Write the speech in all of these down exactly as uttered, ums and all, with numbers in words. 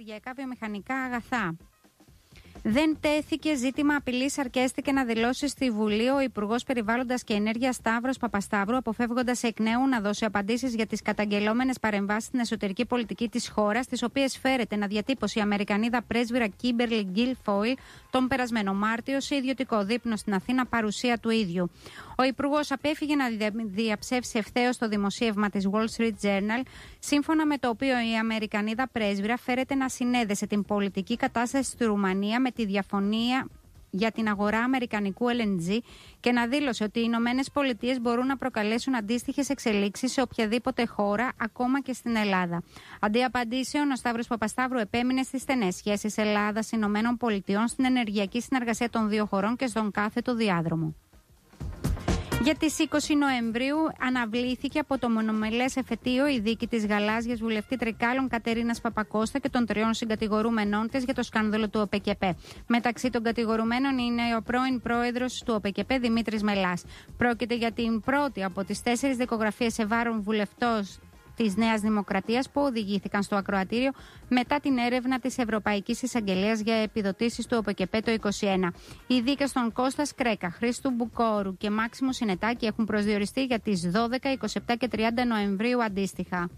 ενεργειακά βιομηχανικά αγαθά. Δεν τέθηκε ζήτημα απειλής, αρκέστηκε να δηλώσει στη Βουλή ο Υπουργός Περιβάλλοντας και Ενέργειας Σταύρος Παπασταύρου, αποφεύγοντας εκ νέου να δώσει απαντήσεις για τις καταγγελόμενες παρεμβάσεις στην εσωτερική πολιτική της χώρας, τις οποίες φέρεται να διατύπωσε η Αμερικανίδα πρέσβυρα Κίμπερλι Γκίλφόιλ τον περασμένο Μάρτιο σε ιδιωτικό δείπνο στην Αθήνα, παρουσία του ίδιου. Ο Υπουργός απέφυγε να διαψεύσει ευθέως το δημοσίευμα της Wall Street Journal, σύμφωνα με το οποίο η Αμερικανίδα πρέσβυρα φέρεται να συνέδεσε την πολιτική κατάσταση στη Ρουμανία με τη διαφωνία για την αγορά αμερικανικού ελ εν τζι και να δήλωσε ότι οι Ηνωμένες Πολιτείες μπορούν να προκαλέσουν αντίστοιχες εξελίξεις σε οποιαδήποτε χώρα, ακόμα και στην Ελλάδα. Αντί απαντήσεων, ο Σταύρος Παπασταύρου επέμεινε στις στενές σχέσεις Ελλάδας-Ηνωμένων Πολιτειών, στην ενεργειακή συνεργασία των δύο χωρών και στον κάθετο διάδρομο. Για τις είκοσι Νοεμβρίου αναβλήθηκε από το μονομελές εφετείο η δίκη της γαλάζιας βουλευτή Τρικάλων Κατερίνας Παπακώστα και των τριών συγκατηγορούμενών της για το σκάνδαλο του ΟΠΕΚΕΠΕ. Μεταξύ των κατηγορουμένων είναι ο πρώην πρόεδρος του ΟΠΕΚΕΠΕ Δημήτρης Μελάς. Πρόκειται για την πρώτη από τις τέσσερις δικογραφίες σε βάρον βουλευτών της Νέας Δημοκρατίας που οδηγήθηκαν στο ακροατήριο μετά την έρευνα της Ευρωπαϊκής Εισαγγελίας για επιδοτήσεις του ΟΠΕΚΕΠΕ το είκοσι ένα. Οι δίκες των Κώστας Κρέκα, Χρήστου Μπουκόρου και Μάξιμου Συνετάκη έχουν προσδιοριστεί για τις δώδεκα, είκοσι επτά και τριάντα Νοεμβρίου αντίστοιχα.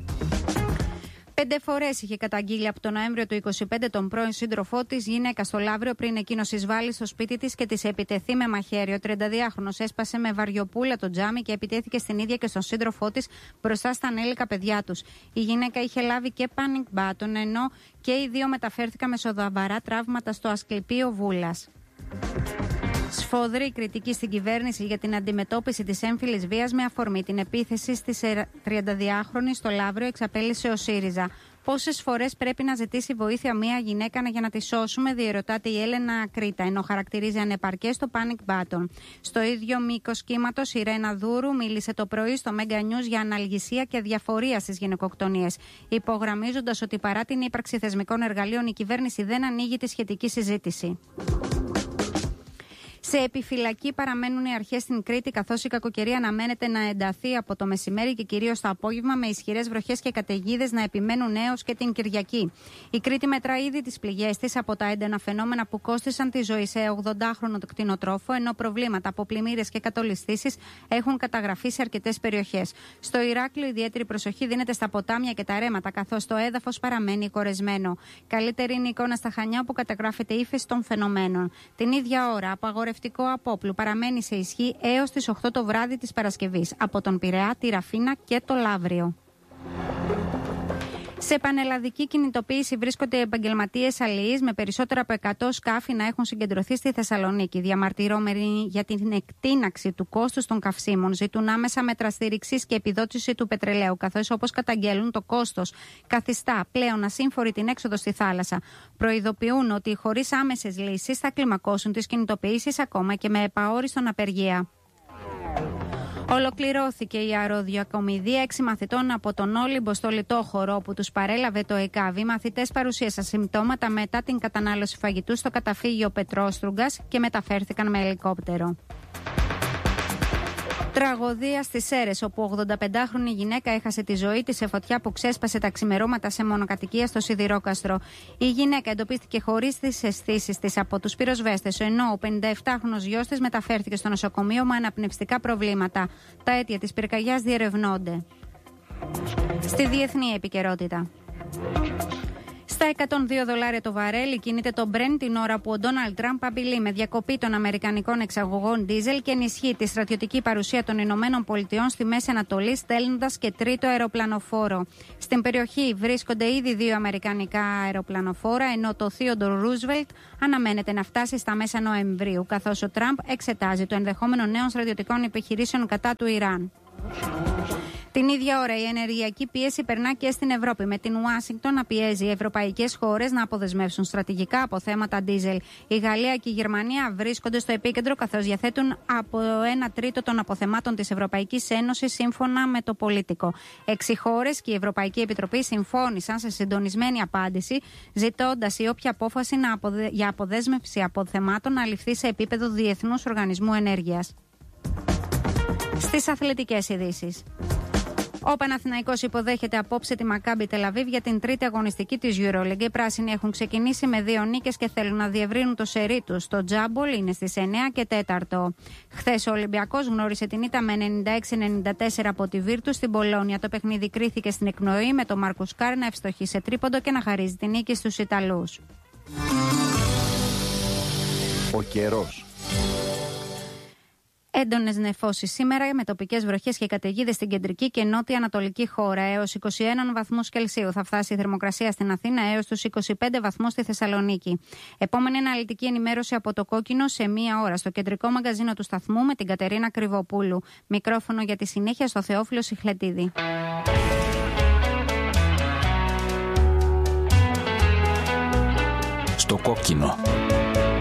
Πέντε φορές είχε καταγγείλει από τον Νοέμβριο του είκοσι πέντε τον πρώην σύντροφό της γυναίκα στο Λαύριο πριν εκείνος εισβάλλει στο σπίτι της και της επιτεθεί με μαχαίρι. Ο τριανταδυάχρονος έσπασε με βαριοπούλα το τζάμι και επιτέθηκε στην ίδια και στον σύντροφό της μπροστά στα ανέλικα παιδιά τους. Η γυναίκα είχε λάβει και panic button, ενώ και οι δύο μεταφέρθηκαν με σοβαρά τραύματα στο Ασκληπείο Βούλας. Σφοδρή κριτική στην κυβέρνηση για την αντιμετώπιση της έμφυλης βίας με αφορμή την επίθεση στη τριανταδυάχρονη στο Λαύριο, εξαπέλυσε ο ΣΥΡΙΖΑ. Πόσες φορές πρέπει να ζητήσει βοήθεια μια γυναίκα για να τη σώσουμε, διερωτάται η Έλενα Κρήτα, ενώ χαρακτηρίζει ανεπαρκές το panic button. Στο ίδιο μήκος κύματος, η Ρένα Δούρου μίλησε το πρωί στο Mega News για αναλγησία και αδιαφορία στις γυναικοκτονίες, υπογραμμίζοντας ότι παρά την ύπαρξη θεσμικών εργαλείων, η κυβέρνηση δεν ανοίγει τη σχετική συζήτηση. Σε επιφυλακή παραμένουν οι αρχές στην Κρήτη, καθώς η κακοκαιρία αναμένεται να ενταθεί από το μεσημέρι και κυρίως το απόγευμα, με ισχυρές βροχές και καταιγίδες να επιμένουν έως και την Κυριακή. Η Κρήτη μετρά ήδη τις πληγές της από τα έντονα φαινόμενα που κόστησαν τη ζωή σε ογδοντάχρονο κτηνοτρόφο, ενώ προβλήματα από πλημμύρες και κατολισθήσεις έχουν καταγραφεί σε αρκετές περιοχές. Στο Ηράκλειο, ιδιαίτερη προσοχή δίνεται στα ποτάμια και τα ρέματα, καθώς το έδαφος παραμένει κορεσμένο. Καλύτερη είναι η εικόνα στα Χανιά, όπου καταγράφεται ύφεση των φαινομένων. Την ίδια ώρα, απαγορευτικό απόπλου παραμένει σε ισχύ έως τις οκτώ το βράδυ της Παρασκευής από τον Πειραιά, τη Ραφίνα και το Λαύριο. Σε πανελλαδική κινητοποίηση βρίσκονται οι επαγγελματίες αλληλείς, με περισσότερα από εκατό σκάφη να έχουν συγκεντρωθεί στη Θεσσαλονίκη. Διαμαρτυρόμενοι για την εκτείναξη του κόστους των καυσίμων ζητούν άμεσα μέτρα στήριξης και επιδότηση του πετρελαίου, καθώς, όπως καταγγέλουν, το κόστος καθιστά πλέον ασύμφορη την έξοδο στη θάλασσα. Προειδοποιούν ότι χωρίς άμεσες λύσεις θα κλιμακώσουν τις κινητοποιήσεις ακόμα και με επαόριστον απεργία. Ολοκληρώθηκε η αεροδιακομιδία έξι μαθητών από τον Όλυμπο στο Λιτόχωρο, όπου τους παρέλαβε το ΕΚΑΒ. Οι μαθητές παρουσίασαν συμπτώματα μετά την κατανάλωση φαγητού στο καταφύγιο Πετρόστρουγκας και μεταφέρθηκαν με ελικόπτερο. Τραγωδία στις Σέρρες, όπου ογδονταπεντάχρονη γυναίκα έχασε τη ζωή της σε φωτιά που ξέσπασε τα ξημερώματα σε μονοκατοικία στο Σιδηρόκαστρο. Η γυναίκα εντοπίστηκε χωρίς τις αισθήσεις της από τους πυροσβέστες, ενώ ο πενηνταεπτάχρονος γιος της μεταφέρθηκε στο νοσοκομείο με αναπνευστικά προβλήματα. Τα αίτια της πυρκαγιάς διερευνώνται. Στη διεθνή επικαιρότητα. Στα εκατόν δύο δολάρια το βαρέλι κινείται το Brent την ώρα που ο Ντόναλντ Τραμπ απειλεί με διακοπή των αμερικανικών εξαγωγών ντίζελ και ενισχύει τη στρατιωτική παρουσία των Ηνωμένων Πολιτειών στη Μέση Ανατολή, στέλνοντας και τρίτο αεροπλανοφόρο. Στην περιοχή βρίσκονται ήδη δύο αμερικανικά αεροπλανοφόρα, ενώ το Theodore Roosevelt αναμένεται να φτάσει στα μέσα Νοεμβρίου, καθώς ο Τραμπ εξετάζει το ενδεχόμενο νέων στρατιωτικών επιχειρήσεων κατά του Ιράν. Την ίδια ώρα η ενεργειακή πίεση περνά και στην Ευρώπη, με την Ουάσιγκτον να πιέζει οι ευρωπαϊκές χώρες να αποδεσμεύσουν στρατηγικά αποθέματα ντίζελ. Η Γαλλία και η Γερμανία βρίσκονται στο επίκεντρο, καθώς διαθέτουν από ένα τρίτο των αποθεμάτων της Ευρωπαϊκής Ένωσης, σύμφωνα με το Πολίτικο. Έξι χώρες και η Ευρωπαϊκή Επιτροπή συμφώνησαν σε συντονισμένη απάντηση, ζητώντας η όποια απόφαση για αποδέσμευση αποθεμάτων να ληφθεί σε επίπεδο Διεθνούς Οργανισμού Ενέργειας. Στις αθλητικές ειδήσεις. Ο Παναθηναϊκός υποδέχεται απόψε τη Μακάμπι Τελαβίβ για την τρίτη αγωνιστική της EuroLeague. Οι πράσινοι έχουν ξεκινήσει με δύο νίκες και θέλουν να διευρύνουν το σερί τους. Το τζάμπολ είναι στις εννιά και τέταρτο. Χθες ο Ολυμπιακός γνώρισε την ήττα με ενενήντα έξι ενενήντα τέσσερα από τη Βίρτους στην Πολόνια. Το παιχνίδι κρίθηκε στην εκπνοή με τον Μάρκους Κάρ να ευστοχεί σε τρίποντο και να χαρίζει την νίκη στους Ιταλούς. Ο καιρός. Έντονες νεφώσεις σήμερα με τοπικές βροχές και καταιγίδες στην κεντρική και νότια ανατολική χώρα. Έως είκοσι ένα βαθμούς Κελσίου θα φτάσει η θερμοκρασία στην Αθήνα, έως τους είκοσι πέντε βαθμούς στη Θεσσαλονίκη. Επόμενη αναλυτική ενημέρωση από το Κόκκινο σε μία ώρα στο κεντρικό μαγκαζίνο του σταθμού με την Κατερίνα Κρυβοπούλου. Μικρόφωνο για τη συνέχεια στο Θεόφιλο Σιχλετίδη. Στο Κόκκινο.